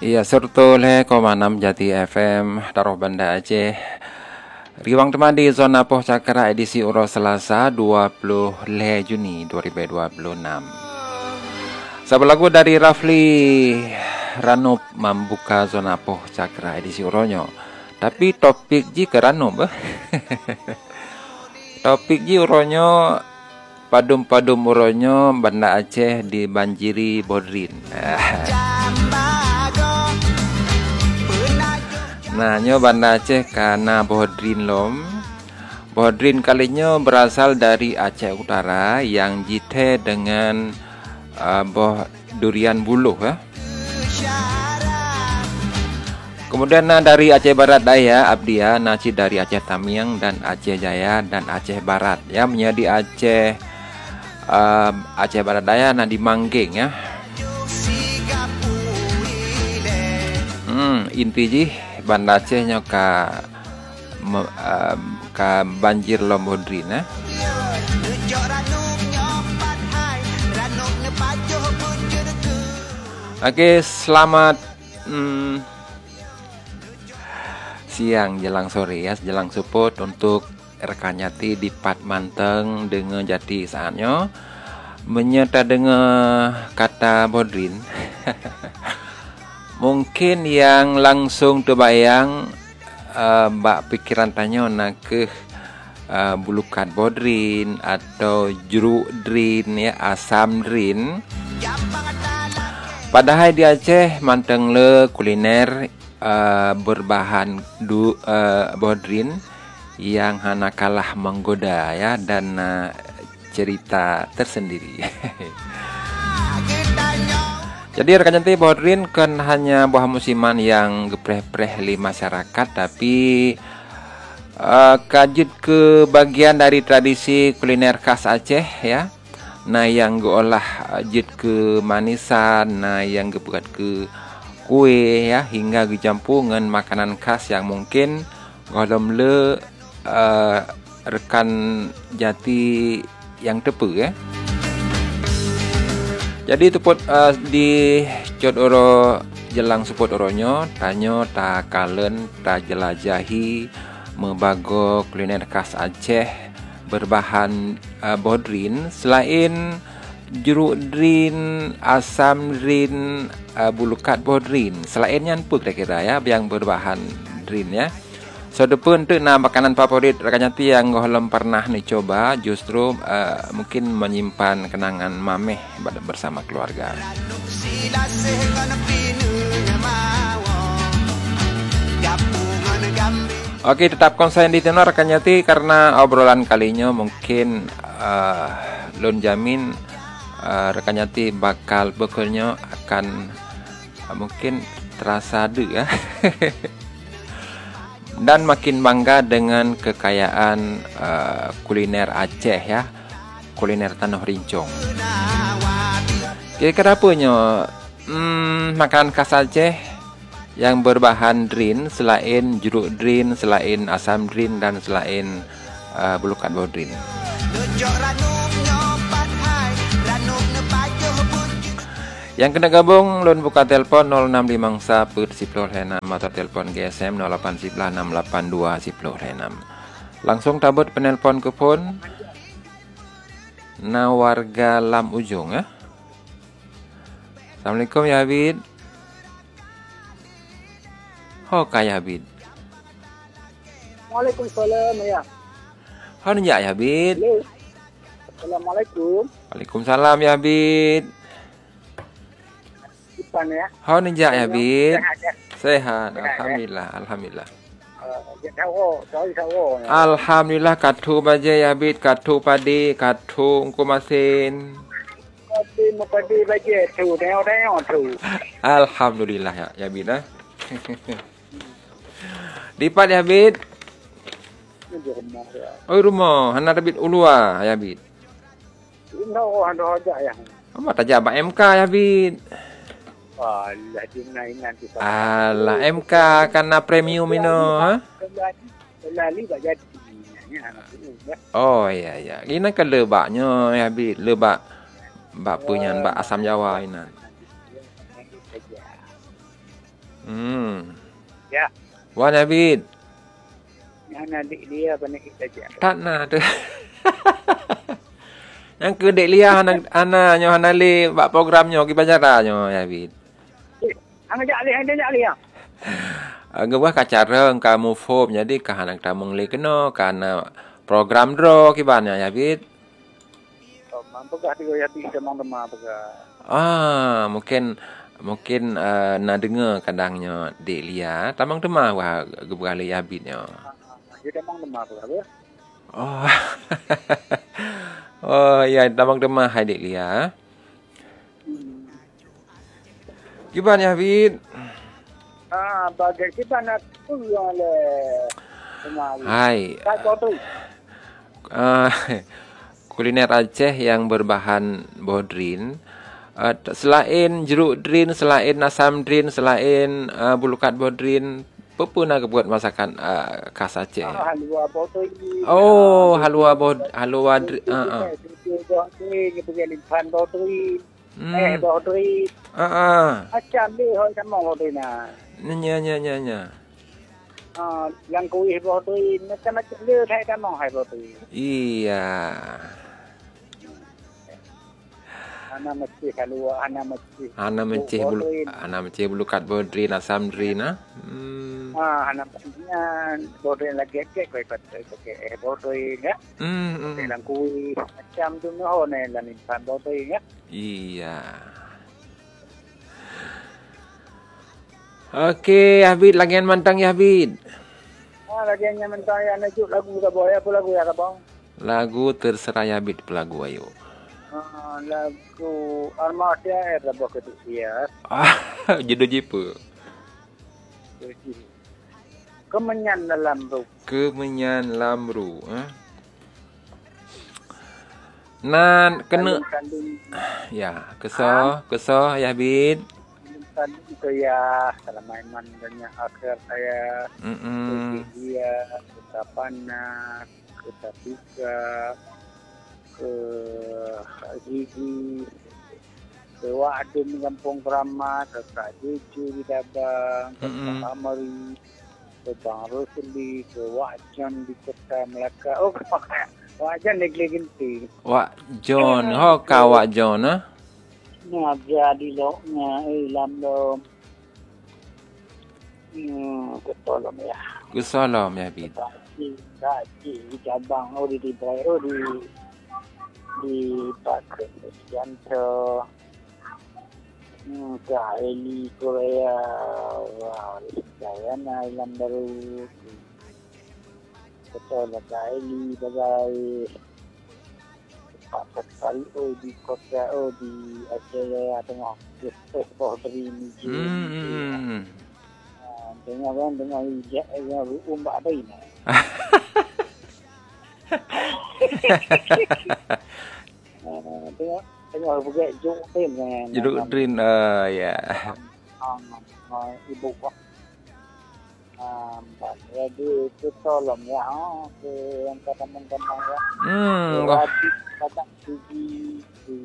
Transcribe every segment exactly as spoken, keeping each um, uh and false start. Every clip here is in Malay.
Iya, serta le koma enam Jati F M Taruh Banda Aceh. Riwang teman di zona Poh Cakra edisi Uro Selasa dua puluh Juni dua ribu dua puluh enam. Sebuah lagu dari Rafli Ranup membuka zona Poh Cakra edisi Uronyo. Tapi topik ji ke Ranup eh? Topik ji Uronyo padum-padum Uronyo Banda Aceh dibanjiri bodrin. Nah, nyo Banda Aceh karena bodrin lom. Bodrin kalinya berasal dari Aceh Utara yang jite dengan uh, boh durian buluh ya. Kemudian nah, dari Aceh Barat Daya Abdia, naci dari Aceh Tamiang dan Aceh Jaya dan Aceh Barat ya, menjadi Aceh uh, Aceh Barat Daya nah di Manggeng ya. Hmm, inti ji Banda Aceh nyo ka me, uh, ka banjir lom bodrin eh. Oke, selamat hmm, siang jelang sore ya, jelang support untuk rekan Jati di Pat Manteng dengan Jati saatnya menyerta dengan kata bodrin. Mungkin yang langsung terbayang uh, mbak pikiran tanya nak ke uh, bulukat bodrin atau jeruk drin ya, asam drin. Padahal di Aceh manteng le kuliner uh, berbahan du, uh, bodrin yang hana kalah menggoda ya, dan uh, cerita tersendiri. Jadi rekan Jati, bodrin kan hanya buah musiman yang gepreh-preh li masyarakat, tapi uh, kajut ke bagian dari tradisi kuliner khas Aceh ya. Nah yang geolah jut ke manisan, nah yang gebuat ke kue ya, hingga gejampungan makanan khas yang mungkin golom le uh, rekan Jati yang tepu ya. Jadi tuput uh, di Cod Oro jelang support Oronyo tanyo ta kalen ta jelajahi mebago kuliner khas Aceh berbahan uh, bodrin selain jeruk drin, asam drin, uh, bulukat bodrin. Selainnya apa kira-kira ya yang berbahan drin ya. So depan tu nah makanan favorit rekan Jati yang golem pernah nih coba, justru uh, mungkin menyimpan kenangan mameh bersama keluarga. Oke, tetap konsen di tenor rekan Jati karena obrolan kalinya mungkin uh, lun jamin uh, rekan Jati bakal bekernya akan uh, mungkin terasa de ya. Dan makin bangga dengan kekayaan uh, kuliner Aceh ya, kuliner Tanah Rincong. Kira-kira apanya hmm, makanan khas Aceh yang berbahan drin selain jeruk drin, selain asam drin, dan selain uh, bulukat bodrin. Yang kena gabung lun buka telpon nol enam lima satu sepuluh enam atau telpon G S M nol delapan sembilan enam delapan dua sepuluh enam. Langsung tabut penelpon ke pon na warga Lam Ujung ya. Assalamualaikum ya Habib. Ho kaya Habib. Waalaikumsalam ya. Ho nja ya Habib. Assalamualaikum. Waalaikumsalam ya Habib. Ya. How ninja ya Bid? Sehat, alhamdulillah, alhamdulillah. Alhamdulillah katu baje ya Bid, katu padi, katu engko masin. Padi mo padi baje tu deo-deo tu. Alhamdulillah ya ya Bid ah. Dipat ya Bid? Oh rumah, hana Bid ulua ya Bid. No, hana aja ya. Apa tajak ba M K ya Bid? Alah dinainan tu. Alah M K karena premium ino ha? Lali ba jadi. Oh iya iya. Ini kan lebaknya ya Bid, lebak bak punya bak asam Jawa ini. Hmm. Ya. Wan Abid. Yang adik dia apa nak kita je. Tak nak tu. Yang ke dek Lia anak ana nyo hanale bak programnyo ki pacaranyo ya Abid. Eh, ang ajak alih, ang ajak alih ya. Ngewah kacara kamu form jadi kahanak tamung le keno karena program draw ki banyak ya Abid. Oh, mampu gak tiga ya tiga teman-teman apa. Ah, mungkin mungkin uh, nak dengar kadangnya dek Lia tamang demah wah gebrale ya Abidnyo. Dia teman-teman apa. Oh. Oh ya, tamang demah hai dek Lia. Hmm. Gimana ya Abid? Ah, bagai kita nak tu yang le. Kemari. Hai. Tak tahu tu. Uh, kuliner Aceh yang berbahan bodrin. Uh, selain jeruk drin, selain asam drin, selain uh, bulukat bodrin, apa pun nak buat masakan uh, khas Aceh. Ah, halua botol. Oh, halua bod, halua drin. Uh, uh. Dia pergi limpan botol. Hmm. Eh, botol. Ah, uh, Macam ni, hoi sama botol na. nya nya nya nya. Ah, yang kuih botol, macam-macam dia saya tak mau hai botol. Iya. Ana mesti halua, ana mesti. Ana menceh bulu, ana menceh bulukat bodrin, asam drin, ah. Hmm. Ah, ana pastinya botol lagi kek koi pakai pakai eh botol ya. Hmm. hmm. Yang kuih macam tu noh ne lan limpan botol ya. Iya. Okey, Habib lagian mantang ya Habib. Ah, lagi yang mentah ya najuk lagu tak boleh apa lagu ya abang. Lagu terserah ya Habib pelagu ayo. Ah, lagu Armada eh rabah ke dia. Ah, jodoh jepa. Kemenyan dalam ruh. Kemenyan lamru, eh. Nan kena Kandung ya, keso, keso ya Habib. kandung itu ya selama iman banyak akhir saya. Mm. Dia kita panas, kita tiga, ke Gigi, ke Wadum Kampung Keramat, ke Kak Jeju di Dabang, ke Mm-mm. Kak Amari, ke Bang Rosli, ke Wajan di Kota Melaka. Oh, Wajan negeri Genting. Wak John, ho kawak John ah. Nah, jadi loknya, eh, lam Hmm, ketolong ya. Kusalam ya Habib. Kaci, kaci di cabang, oh di di oh di di pakai Janto, hmm, ke Eli Korea, wah, saya na ilam baru, betul ke Eli bagai Pak Sekali, oh di kota, oh di Aceh tengah, Jepes Bohdri ni je. Hmm. Tengah kan tengah hijab yang ruum mbak ada ini. Tengah tengah buat juk tem kan. Jeruk drin uh, ya. Ah, ibu kok. Ah, jadi itu tolong ya, oh, ke yang kata teman-teman ya. Hmm, wah. Wajib kata di di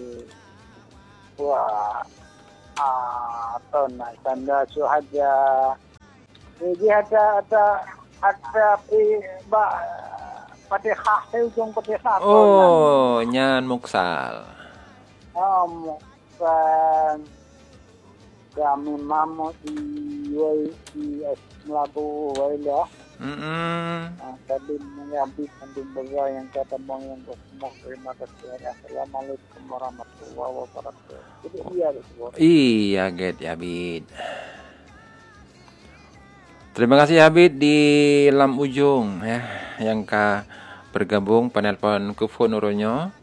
wah ah tahun nak tanda suhaja. Jadi ada ada ada pi ba pada khas ujung pada khas. Oh, nyan muksal. Um, kan kami mamu di wai di Melabu wai lah. Hmm. Tadi mengambil kandung bagai yang kata mau yang bersemua terima kasih. Assalamualaikum warahmatullahi wabarakatuh. Jadi iya itu. Iya, get ya Habib. Terima kasih Habib di lam ujung ya yang ka bergabung penelpon ke phone uronyo.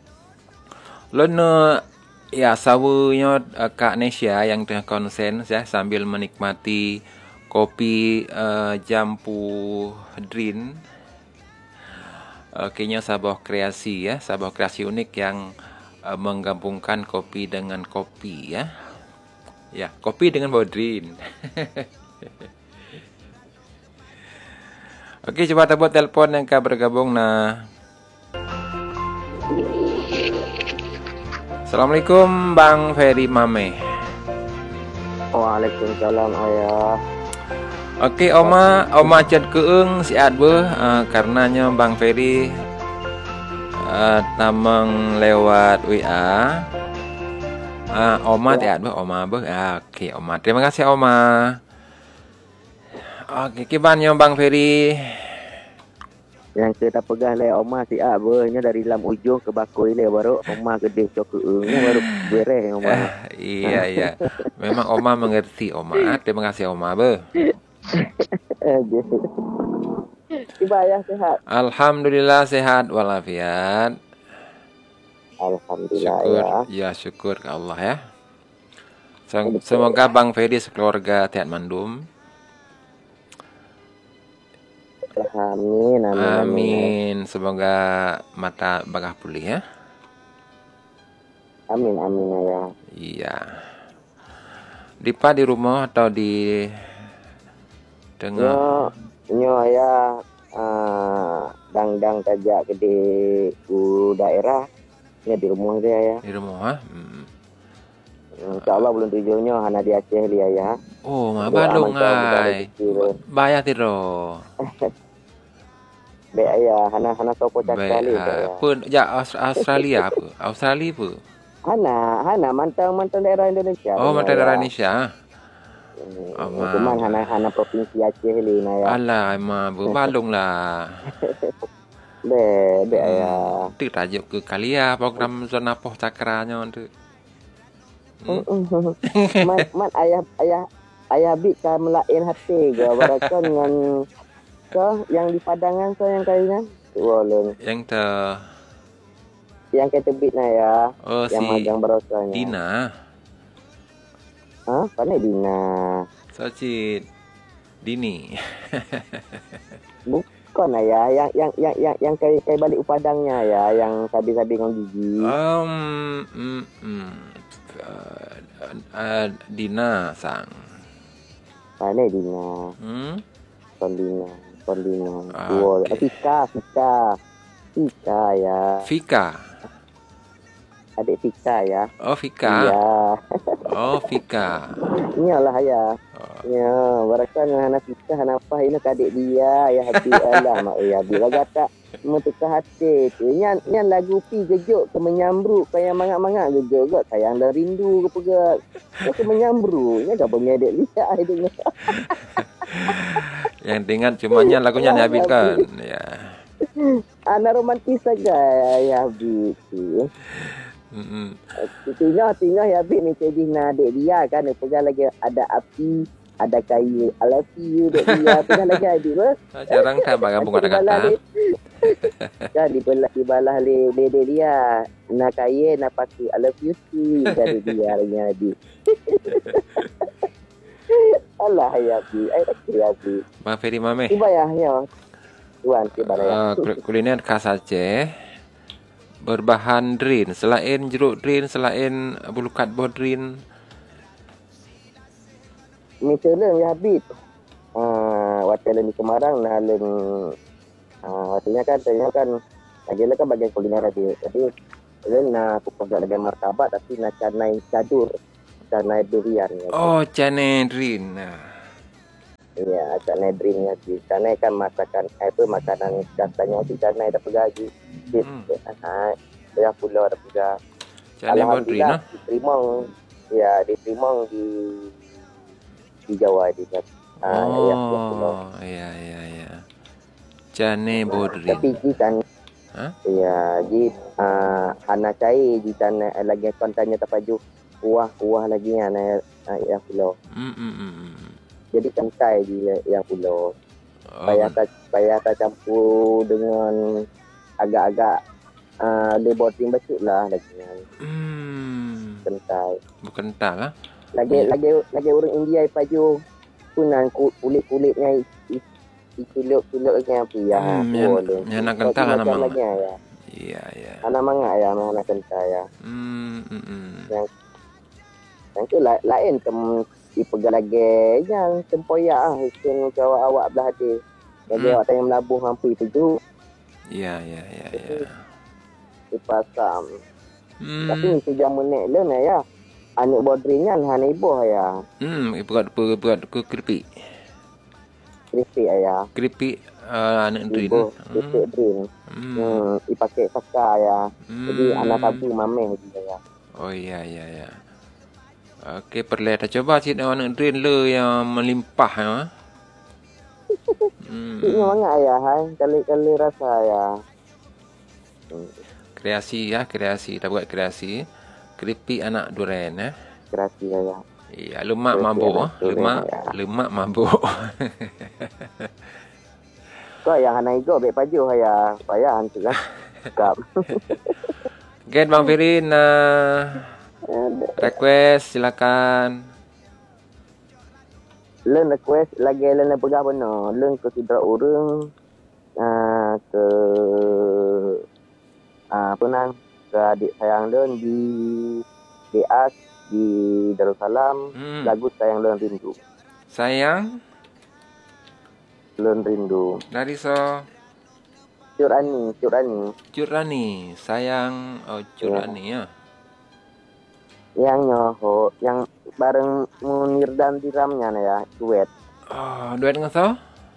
Lono ya sawunya uh, Kak Nesya yang tengah konsen ya sambil menikmati kopi uh, jampu drin. Uh, kayaknya sebuah kreasi ya, sebuah kreasi unik yang uh, menggabungkan kopi dengan kopi ya. Ya, kopi dengan bodrin. Okey, coba kita buat telefon yang kau bergabung nah. Assalamualaikum Bang Ferry Mame. Waalaikumsalam ayah. Okey Oma, Oma chat keung siat beuh uh, karenanya Bang Ferry uh, tamang lewat W A. Uh, Oma Ya. tiat beuh, Oma beuh. Ah, okey Oma. Terima kasih Oma. Okey, kibannya Bang Ferry. Yang kita pegang le Oma si abahnya dari dalam ujung ke bakoi le baru Oma gede cok keungnya baru beres Oma. Eh, iya iya. Memang Oma mengerti Oma. Terima kasih Oma beuh. Tiba ayah sehat. Alhamdulillah sehat walafiat. Alhamdulillah Syukur, ya. ya syukur ke Allah ya. Sem- Semoga Bang Ferry sekeluarga tiat mandum. Amin, amin, amin. Amin. Semoga mata bagah pulih ya. Amin, amin ya. Iya. Dipa di rumah atau di tengah? Nyo, nyo ayah uh, dang-dang tajak gede ku daerah. Ya di rumah dia ya. Di rumah ha? Hmm. InsyaAllah bulan tujuhnya hana di Aceh dia ya. Oh, ma Doa balung mantap, bukan ai. rezeki dia. Bayar tiro. Baik ayah, hana hana sopo cakap Baik. kali Ha. ya. Pun ya Aus- Australia apa? Australia apa? Hana, hana mantang mantang daerah Indonesia. Oh, ni, mata ayah. daerah Indonesia. Hmm, Ama. Cuman hana hana provinsi Aceh ni na ya. Alah, ma berbalung lah. Be, be ayah. Hmm, tu tajuk ke Kalia program zona poh cakranya tu. Hmm. man, man ayah ayah ayah bik ka melain hati ke barakan dengan so yang di Padangan so yang kalinya. Walun. Yang te Yang kita bit na ya. oh Yang si magang barokahnya. Dina. Ha? Pandai Dina. Soci Dini. Bukan lah ya, yang yang yang yang yang kai kai balik upadangnya ya, yang sabi-sabi dengan gigi. Um, mm, mm, uh, uh, Dina sang. Pandai Dina. Hmm? Kon Dina, kon Dina. Ah, Dua, okey. Fika, Fika. Fika ya. Fika. Adik Fika ya. Oh Fika. Iya. Oh Fika. Iyalah ya. Oh. Ya, barakan hana Fika hana apa ini kadik dia ya hati Allah mak ya bila kata metuka hati tu. Nyan nyan lagu pi gejuk ke menyambruk kayak mangak-mangak gejuk gak sayang dan rindu ke pegat. Ke menyambruk nya gak punya adik lihat ai dengar. Yang dengar cumanya lagunya ni habis kan. Ya. Anak romantis saja ya Habib. Mm-mm. Tinggal tinggal ya Habib ni jadi nak adik dia kan pegang lagi ada api, ada kayu. I love you dek dia pegang lagi Habib. Jarang tak bang bunga kata. Kan dibelah dibalah le dede dia. Nak kaya nak pakai I love you too jadi dia lagi Habib. Allah ya Habib. Ai tak kira Habib. Bang Ferry Mame. Tiba ya ya. Tuan tiba Uh, ya. kuliner khas Aceh berbahan drin, selain jeruk drin, selain bulu kadbor drin. Misalnya ya Habib. Ah, waktu di Semarang nah lem ah waktunya kan tanya kan lagi kan bagian kuliner Habib. Jadi lain nak aku pegang lagi martabat tapi nak canai cadur, canai durian. Ya. Oh, cane drin. Nah. Ya, canai durian Habib. Canai kan masakan apa makanan katanya si canai dah pegaji. Hmm. Ah, saya pulau dah pegang. Cane bodrin nah. Diterima ya diterima di di Jawa di ah Oh, ya, pulau. iya iya iya. Cane bodrin. Tapi kan Hah? ya di uh, hana cai di tanah lagi kontannya tapaju kuah-kuah lagi ana ya pulau. Hmm hmm hmm. Jadi kentai di yang pulau. Oh, Payah tak payah tak campur dengan agak-agak uh, deboting bacuk lah lagi hmm. kentai. Bukan tak lah. Lagi Ya. lagi lagi orang India paju punan kulit-kulitnya diculuk-culuk lagi apa ya. Hmm, yang, yang nak kental lah nama. Lagi ya. Iya iya. Anak mangak ya, anak kentai ya. Hmm hmm. hmm. Yang yang tu la, lain tem dipegang lagi yang tempoyak ah ikan kawan awak belah hati. Jadi Hmm. awak tanya melabuh hampir tu Iya iya iya iya. di pasam. Hmm. Tapi ni sejam menek le na ya. Anak bodrinya han ibu ya. Hmm, berat berat ke keripik. Keripik ya. Keripik uh, anak drin. Ibu keripik drin. Hmm. Hmm, dipakai saka ya. Hmm. Jadi anak tabu mameh juga ya. Oh iya iya ya. Okey, perlu kita coba cik anak drin le yang melimpah ya. Hmm. Ini mana ya, hai kali-kali rasa ya. Hmm. Kreasi ya, kreasi. Kita buat kreasi. Keripik anak duren eh. Kreasi ya. Iya, lemak mabuk. Lemak, ya. lemak mabuk. Kau yang anak igo bek baju ya. Payah hantu kan. Kap. Get Bang Ferry nah request silakan. Len request lagi len pegah benar. Len ke sidra urang uh, ke uh, apa nang ke adik sayang len di D A S di Darussalam. Hmm. Lagu Sayang Len Rindu. Sayang Len Rindu. Dari so Curani, Curani. Curani, sayang oh Curani ya. ya. Yang nyoho, yang bareng Munir dan Tiramnya ya, duet. Oh, duet dengan so?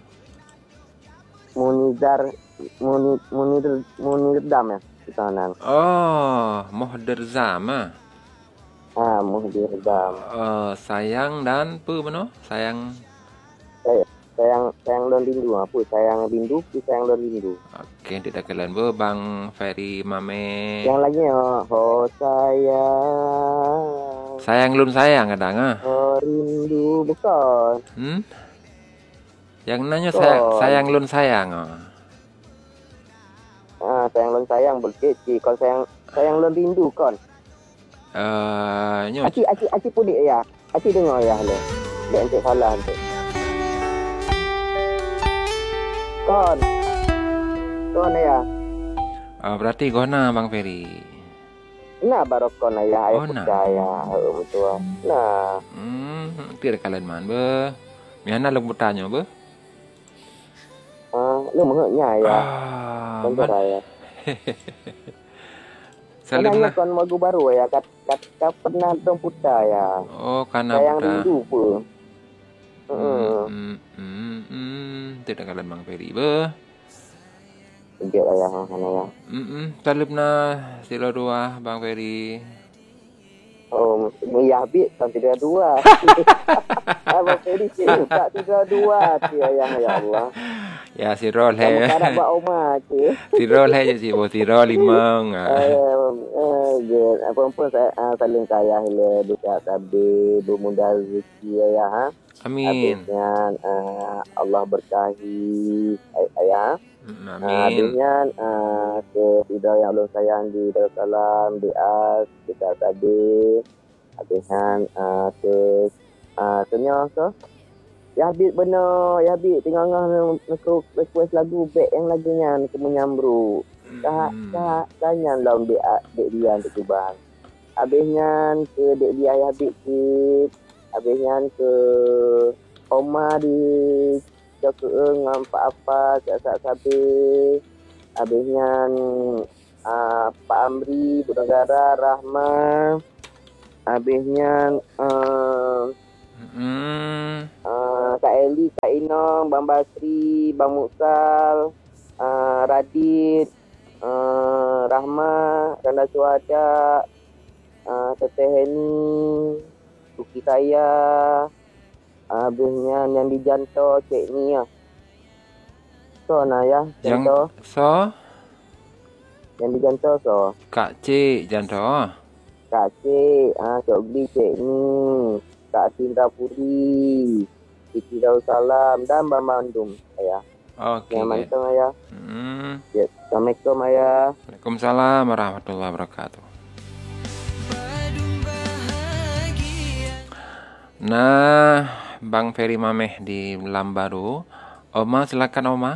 Munizar, Munir, Munir, Munir Dam ya, di sana. Oh, Mohder Zama. Ah, Munir Dam. Oh, sayang dan apa benar? Sayang. Saya, sayang, sayang Len Rindu apa? Sayang Rindu, sayang Len Rindu. Okey, tidak kalian ber Bang Ferry Mame. Yang lagi oh, oh sayang. Sayang lun sayang kadang ah. Oh rindu bukan. Hmm? Yang nanya sayang, sayang lun sayang oh. Ah, sayang lun sayang berkeci. Kalau sayang sayang lun rindu kan. Eh, uh, nyo. Aci aci aci pudik ya. Aci dengar ya le. Dek ente salah ente. Kon. Kon ya. Oh, berarti gona Bang Ferry. Nah, barokon ya, oh, ayah percaya. Oh, betul. Nah. Hmm, tidak kalian man be. Miana lu bertanya be? Ah, lu mengernya ya. Ah, bentar ya. Salimlah. Kon lagu baru ya, kat kat, kat pernah dong putar ya. Oh, karena sayang rindu pun. Hmm, hmm, hmm, hmm, tidak kalian Bang Ferry be. Tidak ayah mana ya. Hmm, salimna sila dua Bang Ferry. Oh, meyabit kan tidak dua. Abang Ferry cik, tak tidak dua tu ayah ya Allah. Ya si rol he. Kamu tak buat oma cik. Si rol he je si bo si rol limang. Eh, eh, apa pun saya saling kaya le dekat tabe bermudah rezeki ayah ha. Amin. Habisnya uh, Allah berkahi ayah. Amin. Habisnya uh, ke tidak yang Allah sayang di Darussalam, di As, dekat tabe. Habisnya uh, ke uh, ternyata so. Ya habis benar, ya habis tinggal ngah nak request lagu back yang lagunya nak menyambru. Dah dah tanya lawan dek dek dia untuk cubaan. Habisnya ke dek dia ya habis sikit. Habisnya ke Oma di Jokeung ngampak apa sak sabe. Habisnya uh, Pak Amri Budagara Rahma. Habisnya uh, Hmm. Uh, Kak Eli, Kak Inong, Bang Basri, Bang Muksal, uh, Radit, uh, Rahma, Randa Suada, uh, Teteh Heni, Tuki saya, habisnya uh, yang di Janto, Cik Ni ya. So, nah ya, Janto. Yang, so? Yang di Janto, so. Kak Cik, Janto. Kak Cik, uh, Cik Gli, Cik Ni. Kak Cinta Puri, Siti Darussalam dan Bambang Bandung ayah. Okey. Yang mantap ayah. Hmm. Ya, Assalamualaikum ayah. Waalaikumsalam warahmatullahi wabarakatuh. Nah, Bang Ferry Mameh di Lambaru. Oma silakan Oma.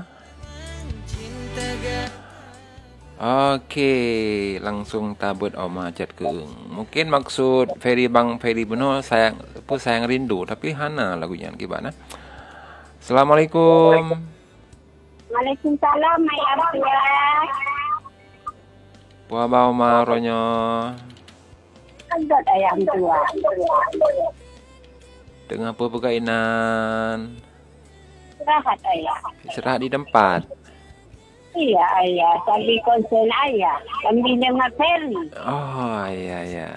Okey, langsung tabut Oma chat ke. Mungkin maksud Ferry Bang Ferry benar sayang apa sayang rindu tapi hana lagunya gimana? Assalamualaikum. Waalaikumsalam Maya Abdullah. Puah bau ma ronyo. Agak ayam tua. Dengan apa perkainan? Rahat ayah. Istirahat di tempat. Iya ayah. Sambil konsen ayah. Sambil dengar Ferry. Oh, iya, iya.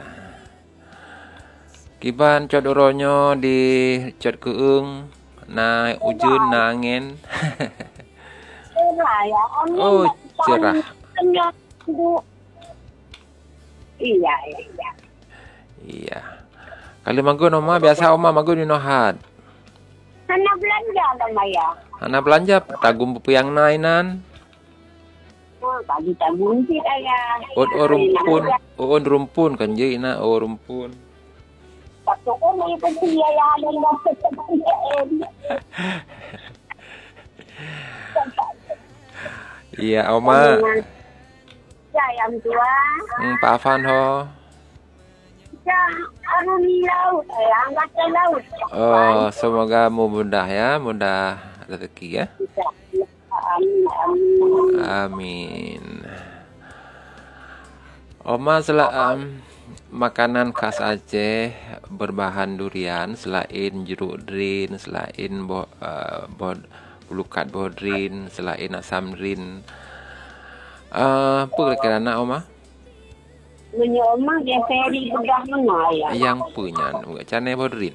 Kiban cot uronyo di cot keung. Na ujun, na angin. Cerah ya. Oh, cerah. Iya, iya. Iya. Kalau magun oma biasa oma magun di nohat. Anak belanja kan Maya? Anak belanja tagum pupuyang nainan. Oh, pagi tabung sih ayah. Oh, oh rumpun, oh rumpun kan je na oh rumpun. Waktu ko may pagsiya ya halin mo sa pagsiyain. Iya, oma. Ya, yang tua. Hmm, Pak Afan ho. Ya, anu ni laut, eh, angkatan laut. Oh, semoga mudah ya, mudah rezeki ya. Amin, amin. Amin. Oma sela um, makanan khas Aceh berbahan durian selain jeruk drin, selain bo, uh, bod, bulukat bodrin, selain asam drin. Uh, apa kira-kira nak Oma? Menyomong dia Ferry begah mana ya? Yang punya, bukan cane bodrin.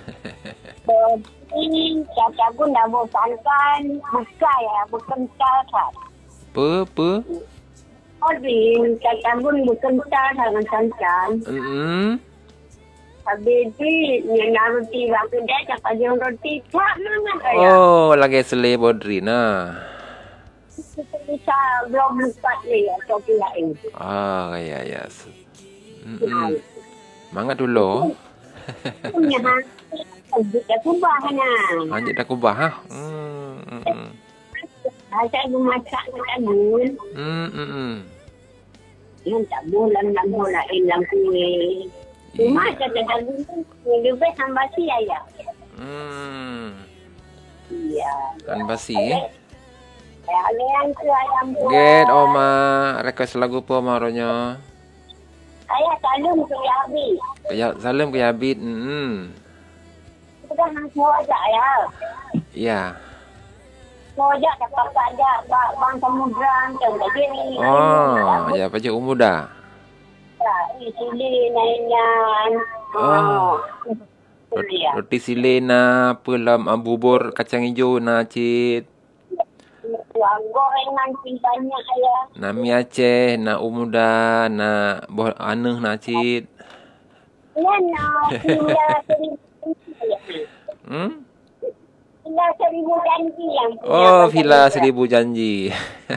Ini caca pun dah bosankan, buka ya, berkental kan. Apa, apa? Odin, caca pun berkental dengan sancan. Hmm. Habis ni, yang roti waktu dia cakap dia roti tak mana ya? Oh, lagi selai bodrin ah. Bisa belum lupa ni ya, topi lain. Ah, ya, ya. Hmm. Mangat dulu. Punya ha. Dia kubah na. Anjir dah kubah ha. Hmm. Hmm. Saya memasak dengan bun. Hmm. Hmm. Yang tak bulan lang lain lang kuih. Cuma kata daging tu lebih tambah si ayah. Hmm. Iya. Kan basi. Ya, yang tu ayam buah. Get Oma, request lagu apa maronya? Ayah salum tu ya habis. Kayak salam ke Yabit. Hmm. Sudah nak semua ajak ya. Ya. Semua ajak dapat ajak bang samudra macam tadi ni. Oh, ya pakai umur dah. Ya, ini sili nainyan. Oh. Roti, ya. Roti silena, pelam bubur kacang hijau na cit. Gorengan banyak ayah. Na mi Aceh, na umuda, na boh aneh na cit. Ya, nak tinggal seribu. Hmm? Tinggal seribu janji yang punya. Oh, villa seribu janji.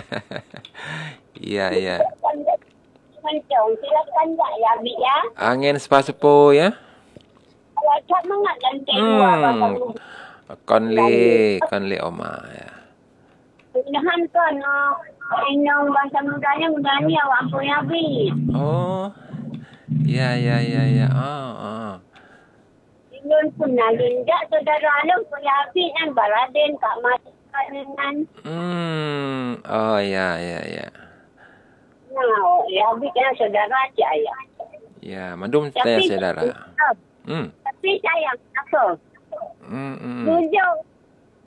Iya, iya. Macam silakan tak ya, Bik ya. Angin sepa-sepo ya. Kalau tak mengat dan Hmm. Konle, konle Oma ya. Mudahan kan, uh, inang bahasa mudanya mudah ni awak punya Bik. Oh. Ya, ya, ya, ya. Oh, oh. Inun pun nalin tak saudara alam punya Bik kan. Baraden Kak Masyarakat dengan. Hmm. Oh, ya, ya, ya. Nah, ya Bik kan saudara aja ya. Ya, mandum saya saudara. Hmm. Tapi sayang, apa? Hmm, hmm. Tujuh